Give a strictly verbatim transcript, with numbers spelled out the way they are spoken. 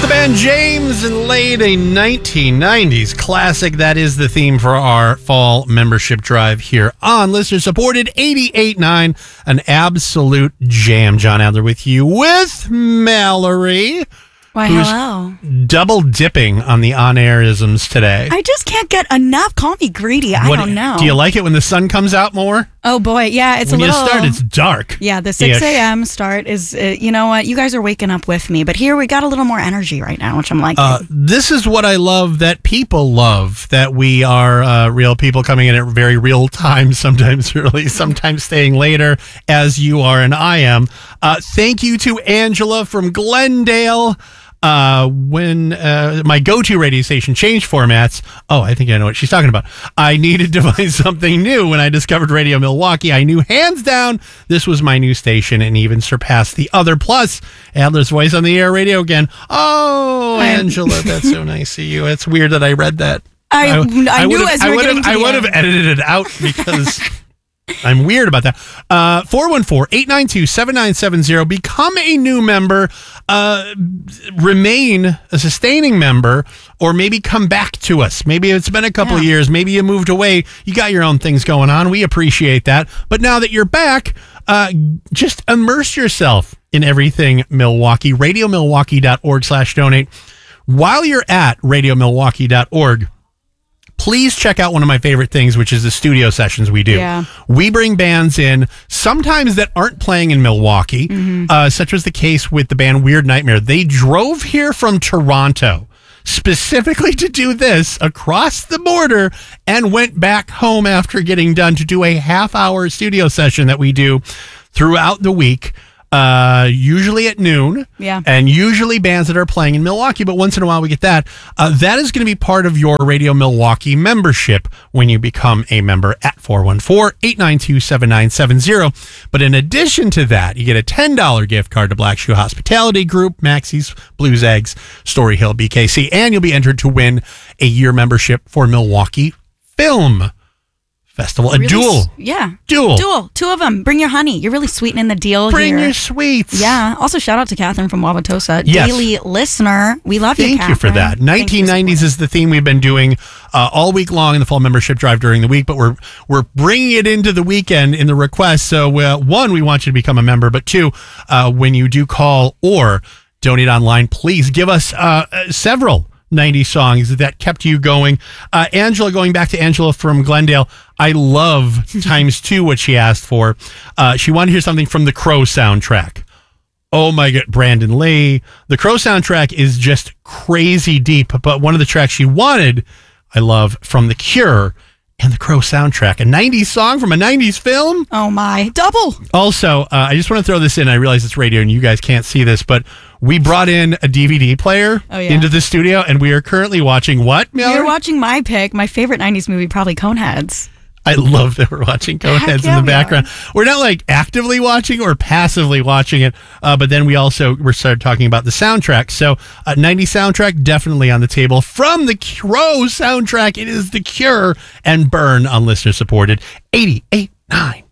band James and Laid, a nineteen nineties classic. That is the theme for our fall membership drive here on listener-supported eighty-eight point nine, an absolute jam. John Adler with you with Mallory. Why, hello. Double dipping on the on-air-isms today. I just can't get enough. Call me greedy. I What- don't know. Do you like it when the sun comes out more? Oh, boy. Yeah, it's when a little... you start, it's dark. Yeah, the six a.m. start is, uh, you know what? You guys are waking up with me. But here we got a little more energy right now, which I'm liking. Uh, this is what I love that people love, that we are uh, real people coming in at very real time, sometimes early, sometimes staying later, as you are and I am. Uh, thank you to Angela from Glendale. Uh, when uh, my go-to radio station changed formats, oh, I think I know what she's talking about. I needed to find something new. When I discovered Radio Milwaukee, I knew hands down this was my new station and even surpassed the other. Plus, Adler's voice on the air radio again. Oh, Angela, that's so nice of you. It's weird that I read that. I, I, I knew as you were getting to I the would have end. edited it out because... I'm weird about that. Uh, four one four, eight nine two, seven nine seven zero. Become a new member. Uh, remain a sustaining member, or maybe come back to us. Maybe it's been a couple Yeah. of years. Maybe you moved away. You got your own things going on. We appreciate that. But now that you're back, uh, just immerse yourself in everything Milwaukee. radio milwaukee dot org slash donate. While you're at radio milwaukee dot org, please check out one of my favorite things, which is the studio sessions we do. Yeah. We bring bands in, sometimes that aren't playing in Milwaukee, Mm-hmm. uh, such was the case with the band Weird Nightmare. They drove here from Toronto specifically to do this across the border and went back home after getting done to do a half-hour studio session that we do throughout the week. Uh, usually at noon, Yeah. and usually bands that are playing in Milwaukee, but once in a while we get that. Uh, that is going to be part of your Radio Milwaukee membership when you become a member at four one four, eight nine two, seven nine seven zero. But in addition to that, you get a ten dollars gift card to Black Shoe Hospitality Group, Maxie's, Blues Eggs, Story Hill, B K C, and you'll be entered to win a year membership for Milwaukee Film Festival. A Really dual. s- Yeah. Dual. Dual. Two of them. Bring your honey. You're really sweetening the deal Bring here. your sweets. Yeah. Also, shout out to Catherine from Wauwatosa. Yes. Daily listener. We love you, Thank Catherine. you for that. Thank you nineteen nineties for is the theme we've been doing uh, all week long in the fall membership drive during the week, but we're we're bringing it into the weekend in the request. So, uh, one, we want you to become a member, but two, uh, when you do call or donate online, please give us uh, uh, several nineties songs that kept you going. Uh, Angela, going back to Angela from Glendale, I love times two what she asked for. Uh, she wanted to hear something from the Crow soundtrack. Oh my God, Brandon Lee. The Crow soundtrack is just crazy deep, but one of the tracks she wanted, I love, from The Cure and the Crow soundtrack. A nineties song from a nineties film. Oh, my. Double. Also, uh, I just want to throw this in. I realize it's radio and you guys can't see this, but we brought in a D V D player Oh, yeah. into the studio, and we are currently watching what, Mallory? You're watching my pick, my favorite nineties movie, probably Coneheads. I love that we're watching Coneheads yeah, in the we are. background. We're not like actively watching or passively watching it, uh, but then we also we started talking about the soundtrack. So, uh, nineties soundtrack definitely on the table. From the Crow soundtrack, it is The Cure and Burn on listener supported eighty-eight point nine.